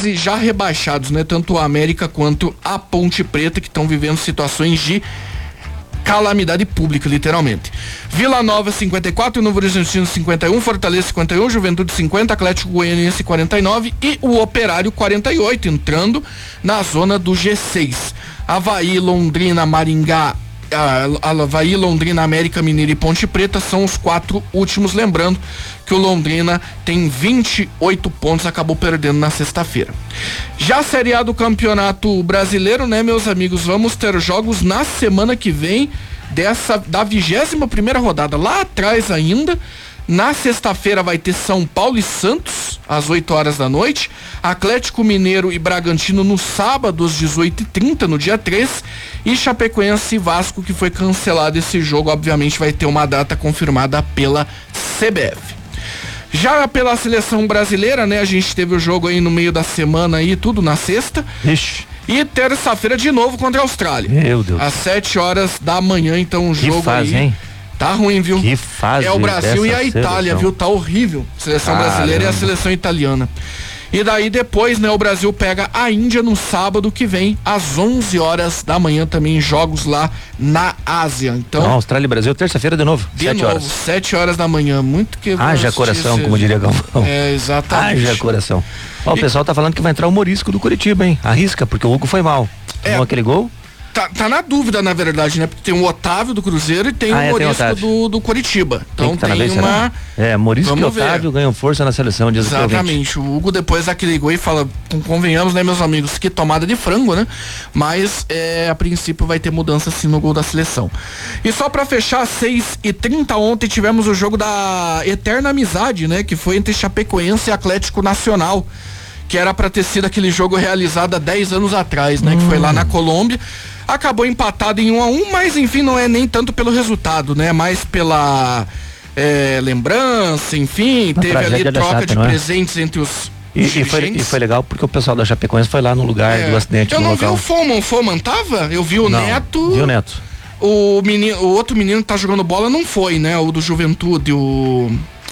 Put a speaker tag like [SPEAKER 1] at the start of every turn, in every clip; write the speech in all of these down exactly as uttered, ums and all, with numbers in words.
[SPEAKER 1] quase já rebaixados, né? Tanto a América quanto a Ponte Preta, que estão vivendo situações de calamidade pública, literalmente. Vila Nova cinquenta e quatro, Novo Horizontino cinquenta e um, Fortaleza cinquenta e um, Juventude cinquenta, Atlético Goianiense quarenta e nove e o Operário quarenta e oito, entrando na zona do G seis. Avaí, Londrina, Maringá, Avaí, Londrina, América Mineiro e Ponte Preta são os quatro últimos, lembrando que o Londrina tem vinte e oito pontos, acabou perdendo na sexta-feira. Já a Série A do Campeonato Brasileiro, né, meus amigos, vamos ter jogos na semana que vem dessa, da vigésima primeira rodada, lá atrás ainda. Na sexta-feira vai ter São Paulo e Santos, às oito horas da noite. Atlético Mineiro e Bragantino no sábado, às dezoito e trinta, no dia três. E Chapecoense e Vasco, que foi cancelado esse jogo, obviamente vai ter uma data confirmada pela C B F. Já pela seleção brasileira, né, a gente teve o jogo aí no meio da semana aí, tudo na sexta.
[SPEAKER 2] Ixi.
[SPEAKER 1] E terça-feira de novo contra a Austrália.
[SPEAKER 2] Meu Deus.
[SPEAKER 1] Às sete horas da manhã, então o jogo
[SPEAKER 2] que fase,
[SPEAKER 1] aí.
[SPEAKER 2] Hein?
[SPEAKER 1] Tá ruim, viu?
[SPEAKER 2] Que fase.
[SPEAKER 1] É o Brasil e a Itália,
[SPEAKER 2] seleção.
[SPEAKER 1] viu? Tá horrível. Seleção
[SPEAKER 2] Caramba.
[SPEAKER 1] brasileira e a seleção italiana. E daí depois, né, o Brasil pega a Índia no sábado que vem, às onze horas da manhã, também jogos lá na Ásia. Então,
[SPEAKER 2] Não, Austrália e Brasil, terça-feira de novo,
[SPEAKER 1] de
[SPEAKER 2] sete
[SPEAKER 1] novo,
[SPEAKER 2] horas.
[SPEAKER 1] sete horas da manhã, muito que...
[SPEAKER 2] Haja coração, como diria Galvão.
[SPEAKER 1] É, exatamente.
[SPEAKER 2] Haja coração. Ó, o
[SPEAKER 1] E...
[SPEAKER 2] pessoal tá falando que vai entrar o Morisco do Curitiba, hein? Arrisca, porque o Hugo foi mal.
[SPEAKER 1] É.
[SPEAKER 2] Tomou aquele gol?
[SPEAKER 1] Tá, tá na dúvida, na verdade, né? Porque tem o Otávio do Cruzeiro e tem
[SPEAKER 2] ah,
[SPEAKER 1] o
[SPEAKER 2] é,
[SPEAKER 1] Morisco do, do Curitiba. Então
[SPEAKER 2] tem, tá
[SPEAKER 1] tem
[SPEAKER 2] vez,
[SPEAKER 1] uma...
[SPEAKER 2] É, Morisco e
[SPEAKER 1] Vamos
[SPEAKER 2] Otávio
[SPEAKER 1] ver.
[SPEAKER 2] ganham força na seleção, diz
[SPEAKER 1] Exatamente. O Hugo depois daquele gol e fala, convenhamos, né, meus amigos, que tomada de frango, né? Mas é, a princípio vai ter mudança sim no gol da seleção. E só pra fechar, seis e trinta ontem tivemos o jogo da Eterna Amizade, né? Que foi entre Chapecoense e Atlético Nacional, que era pra ter sido aquele jogo realizado há dez anos atrás, né? Hum. Que foi lá na Colômbia. Acabou empatado em um a um, mas enfim, não é nem tanto pelo resultado, né? Mais pela é, lembrança, enfim,
[SPEAKER 2] Uma
[SPEAKER 1] teve ali troca
[SPEAKER 2] chata,
[SPEAKER 1] de
[SPEAKER 2] é?
[SPEAKER 1] presentes entre os
[SPEAKER 2] E, e, foi, e foi legal porque o pessoal da Chapecoense foi lá no lugar
[SPEAKER 1] é.
[SPEAKER 2] do acidente.
[SPEAKER 1] Eu
[SPEAKER 2] no
[SPEAKER 1] não
[SPEAKER 2] local.
[SPEAKER 1] vi o Foman, o Foman tava? Eu vi o
[SPEAKER 2] não,
[SPEAKER 1] Neto.
[SPEAKER 2] Vi o Neto.
[SPEAKER 1] O, menino, o outro menino que tá jogando bola não foi, né? O do Juventude, o...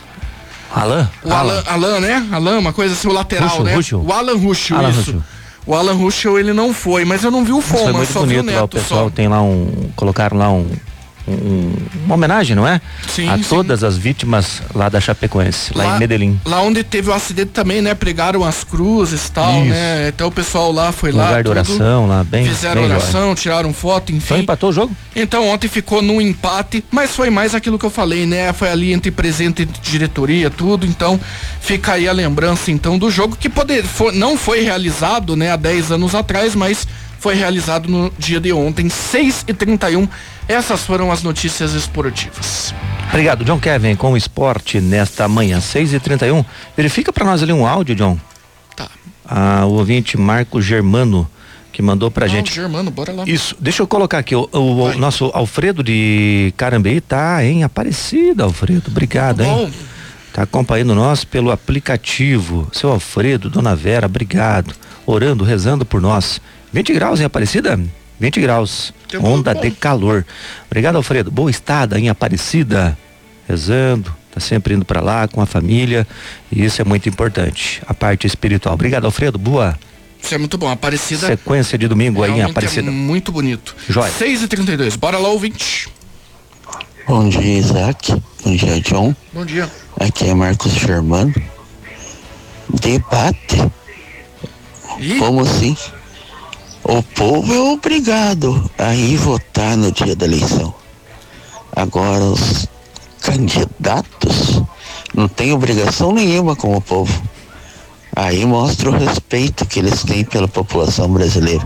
[SPEAKER 2] Alan?
[SPEAKER 1] O Alan, Alan, né? Alan, uma coisa assim, o lateral,
[SPEAKER 2] Ruschel,
[SPEAKER 1] né?
[SPEAKER 2] Ruschel.
[SPEAKER 1] O Alan Ruschel,
[SPEAKER 2] Alan
[SPEAKER 1] isso.
[SPEAKER 2] Ruschel.
[SPEAKER 1] O Alan Ruschel, ele não foi, mas eu não vi o Foman,
[SPEAKER 2] foi muito
[SPEAKER 1] só vi o
[SPEAKER 2] bonito
[SPEAKER 1] Neto
[SPEAKER 2] lá, o pessoal
[SPEAKER 1] só.
[SPEAKER 2] tem lá um, colocaram lá um, um uma homenagem, não é?
[SPEAKER 1] Sim,
[SPEAKER 2] a
[SPEAKER 1] sim.
[SPEAKER 2] todas as vítimas lá da Chapecoense, lá, lá em Medellín.
[SPEAKER 1] Lá onde teve o acidente também, né? Pregaram as cruzes e tal,
[SPEAKER 2] Isso.
[SPEAKER 1] né? Então o pessoal lá foi
[SPEAKER 2] No
[SPEAKER 1] lá.
[SPEAKER 2] lugar de oração lá, bem.
[SPEAKER 1] Fizeram
[SPEAKER 2] bem
[SPEAKER 1] oração,
[SPEAKER 2] jóia.
[SPEAKER 1] tiraram foto, enfim.
[SPEAKER 2] Então empatou o jogo?
[SPEAKER 1] Então ontem ficou num empate, mas foi mais aquilo que eu falei, né? Foi ali entre presente de diretoria, tudo. Então fica aí a lembrança então do jogo que poder, for, não foi realizado, né? Há dez anos atrás, mas foi realizado no dia de ontem, seis e trinta e um. Essas foram as notícias esportivas.
[SPEAKER 2] Obrigado, John Kevin, com o esporte nesta manhã, seis e trinta e um. Verifica pra nós ali um áudio, John.
[SPEAKER 1] Tá.
[SPEAKER 2] Ah, o ouvinte Marco Germano, que mandou pra
[SPEAKER 1] ah,
[SPEAKER 2] gente.
[SPEAKER 1] Germano, bora lá.
[SPEAKER 2] Isso, deixa eu colocar aqui, o, o, o nosso Alfredo de Carambeí tá, hein? Aparecido, Alfredo, obrigado,
[SPEAKER 1] Muito
[SPEAKER 2] hein?
[SPEAKER 1] bom.
[SPEAKER 2] Tá acompanhando nós pelo aplicativo. Seu Alfredo, Dona Vera, obrigado. Orando, rezando por nós. vinte graus em Aparecida? vinte graus.
[SPEAKER 1] Tempo
[SPEAKER 2] Onda
[SPEAKER 1] bom.
[SPEAKER 2] de calor. Obrigado, Alfredo. Boa estada em Aparecida. Rezando, tá sempre indo para lá com a família. E isso é muito importante. A parte espiritual. Obrigado, Alfredo. Boa
[SPEAKER 1] Isso é muito bom. Aparecida.
[SPEAKER 2] sequência de domingo aí em
[SPEAKER 1] realmente
[SPEAKER 2] Aparecida.
[SPEAKER 1] É muito bonito.
[SPEAKER 2] Jóia.
[SPEAKER 1] seis e trinta e dois. Bora lá, ouvinte.
[SPEAKER 3] Bom dia, Isaac. Bom dia, John.
[SPEAKER 1] Bom dia.
[SPEAKER 3] Aqui é Marcos Germano. Debate?
[SPEAKER 1] Ih,
[SPEAKER 3] Como assim? O povo é obrigado a ir votar no dia da eleição. Agora os candidatos não têm obrigação nenhuma com o povo. Aí mostra o respeito que eles têm pela população brasileira.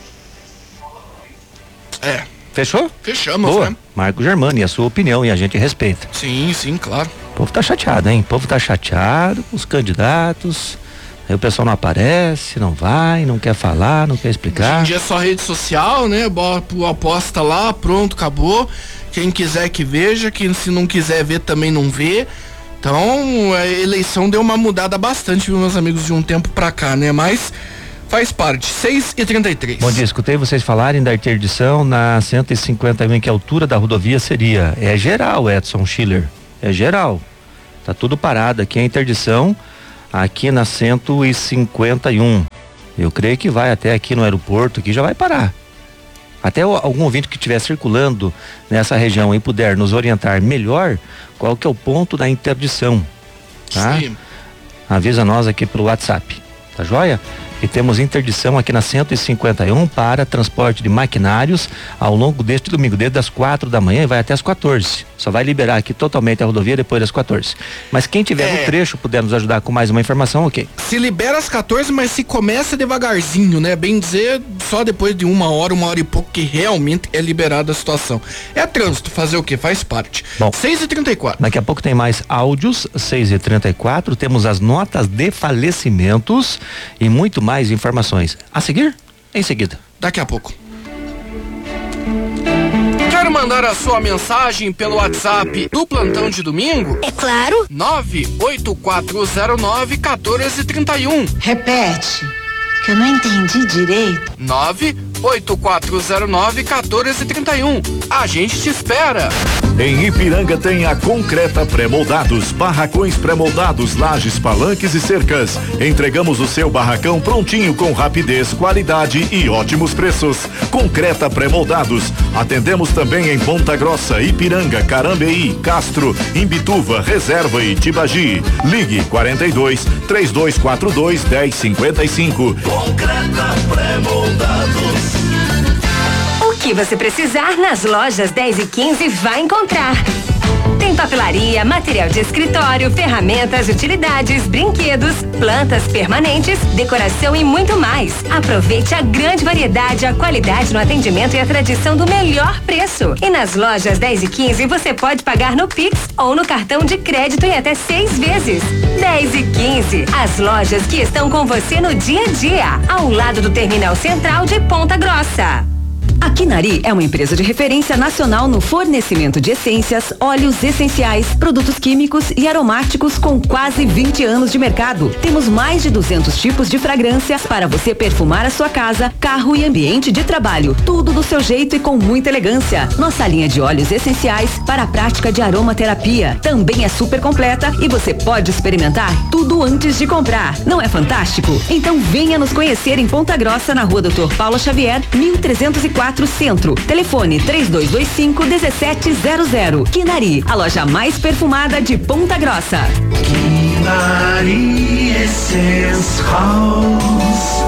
[SPEAKER 1] É,
[SPEAKER 2] Fechou?
[SPEAKER 1] fechamos,
[SPEAKER 2] Boa.
[SPEAKER 1] né?
[SPEAKER 2] Marco Germano, e a sua opinião, e a gente respeita.
[SPEAKER 1] Sim, sim, claro.
[SPEAKER 2] O povo tá chateado, hein? O povo tá chateado com os candidatos. Aí o pessoal não aparece, não vai, não quer falar, não quer
[SPEAKER 1] Hoje
[SPEAKER 2] explicar.
[SPEAKER 1] em dia é só rede social, né? Bota, aposta lá, pronto, acabou. Quem quiser que veja, quem se não quiser ver também não vê. Então, a eleição deu uma mudada bastante, viu, meus amigos, de um tempo pra cá, né? Mas faz parte. seis e trinta e três.
[SPEAKER 2] Bom dia, escutei vocês falarem da interdição na cento e cinquenta e um, em que altura da rodovia seria. É geral, Edson Schiller. É geral. Tá tudo parado aqui, a interdição aqui na cento e cinquenta e um. Eu creio que vai até aqui no aeroporto, que já vai parar. Até algum ouvinte que estiver circulando nessa região e puder nos orientar melhor qual que é o ponto da interdição, tá? Sim. Avisa nós aqui pelo WhatsApp, tá joia? E temos interdição aqui na cento e cinquenta e um para transporte de maquinários ao longo deste domingo, desde as quatro da manhã e vai até as quatorze. Só vai liberar aqui totalmente a rodovia depois das quatorze. Mas quem tiver é. no trecho, puder nos ajudar com mais uma informação, ok.
[SPEAKER 1] Se libera às quatorze, mas se começa devagarzinho, né? Bem dizer, só depois de uma hora, uma hora e pouco que realmente é liberada a situação. É trânsito, fazer o quê? Faz parte.
[SPEAKER 2] Bom,
[SPEAKER 1] seis e trinta e quatro.
[SPEAKER 2] Daqui a pouco tem mais áudios, seis e trinta e quatro, temos as notas de falecimentos e muito mais mais informações. A seguir? Em seguida.
[SPEAKER 1] Daqui a pouco. Quer mandar a sua mensagem pelo WhatsApp do plantão de domingo?
[SPEAKER 4] É claro.
[SPEAKER 1] nove oito quatro zero nove um quatro três um.
[SPEAKER 4] Repete, que eu não entendi direito.
[SPEAKER 1] nove oito quatro zero nove um quatro três um. A gente te espera.
[SPEAKER 5] Em Ipiranga tem a Concreta Pré-Moldados, barracões pré-moldados, lajes, palanques e cercas. Entregamos o seu barracão prontinho com rapidez, qualidade e ótimos preços. Concreta Pré-Moldados. Atendemos também em Ponta Grossa, Ipiranga, Carambeí, Castro, Imbituva, Reserva e Tibagi. Ligue quarenta e dois, três dois quatro dois, dez cinquenta e cinco.
[SPEAKER 6] Concreta Pré-Moldados.
[SPEAKER 7] O que você precisar nas lojas dez e quinze vai encontrar. Tem papelaria, material de escritório, ferramentas, utilidades, brinquedos, plantas permanentes, decoração e muito mais. Aproveite a grande variedade, a qualidade no atendimento e a tradição do melhor preço. E nas lojas dez e quinze você pode pagar no Pix ou no cartão de crédito em até seis vezes. dez e quinze, as lojas que estão com você no dia a dia, ao lado do Terminal Central de Ponta Grossa. A Quinari é uma empresa de referência nacional no fornecimento de essências, óleos essenciais, produtos químicos e aromáticos com quase vinte anos de mercado. Temos mais de duzentos tipos de fragrância para você perfumar a sua casa, carro e ambiente de trabalho. Tudo do seu jeito e com muita elegância. Nossa linha de óleos essenciais para a prática de aromaterapia também é super completa e você pode experimentar tudo antes de comprar. Não é fantástico? Então venha nos conhecer em Ponta Grossa, na rua doutor Paulo Xavier, mil trezentos e quatro Centro. Telefone três dois dois cinco, um sete zero zero. Quinari, a loja mais perfumada de Ponta Grossa.
[SPEAKER 6] Quinari Essence House.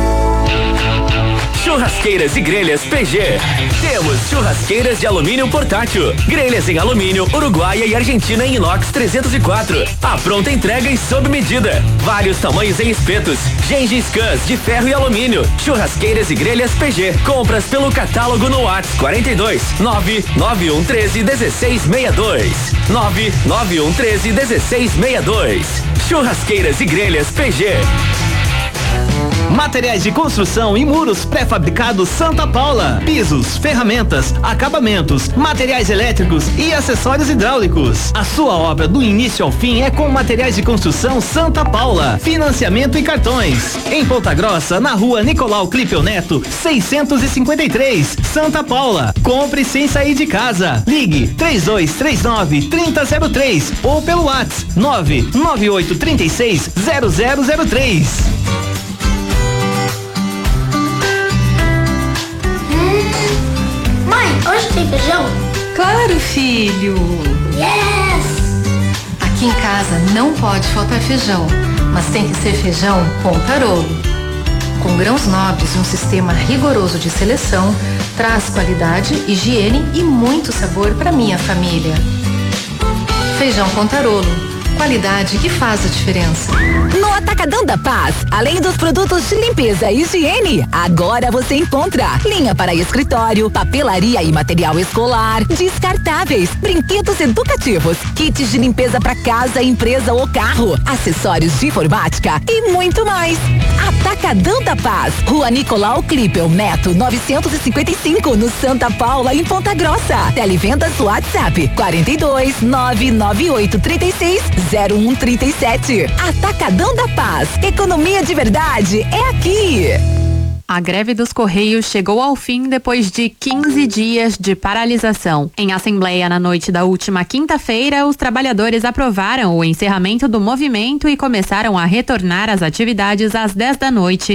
[SPEAKER 8] Churrasqueiras e grelhas P G. Temos churrasqueiras de alumínio portátil, grelhas em alumínio, Uruguaia e Argentina em inox trezentos e quatro. A pronta entrega e sob medida. Vários tamanhos em espetos, Gengis Cans de ferro e alumínio. Churrasqueiras e grelhas P G. Compras pelo catálogo no WhatsApp quarenta e dois, nove nove um um três, um seis seis dois. nove nove um um três, um seis seis dois. Churrasqueiras e grelhas P G.
[SPEAKER 9] Materiais de construção e muros pré-fabricados Santa Paula. Pisos, ferramentas, acabamentos, materiais elétricos e acessórios hidráulicos. A sua obra do início ao fim é com Materiais de Construção Santa Paula. Financiamento e cartões. Em Ponta Grossa, na rua Nicolau Clipeu Neto, seiscentos e cinquenta e três, Santa Paula. Compre sem sair de casa. Ligue três dois três nove, três zero zero três ou pelo WhatsApp nove nove oito três seis, zero zero zero três.
[SPEAKER 4] Hoje tem feijão?
[SPEAKER 10] Claro, filho!
[SPEAKER 4] Yes!
[SPEAKER 10] Aqui em casa não pode faltar feijão, mas tem que ser feijão Pontarolo. Com grãos nobres e um sistema rigoroso de seleção, traz qualidade, higiene e muito sabor para minha família. Feijão Pontarolo. Qualidade que faz a diferença.
[SPEAKER 7] No Atacadão da Paz, além dos produtos de limpeza e higiene, agora você encontra linha para escritório, papelaria e material escolar, descartáveis, brinquedos educativos, kits de limpeza para casa, empresa ou carro, acessórios de informática e muito mais. Atacadão da Paz, Rua Nicolau Clipeu Neto, novecentos e cinquenta e cinco, no Santa Paula, em Ponta Grossa. Televendas WhatsApp quarenta e dois, nove nove oito três seis, zero um três sete. Atacadão da Paz. Economia de verdade é aqui.
[SPEAKER 11] A greve dos Correios chegou ao fim depois de quinze dias de paralisação. Em assembleia na noite da última quinta-feira, os trabalhadores aprovaram o encerramento do movimento e começaram a retornar às atividades às dez da noite.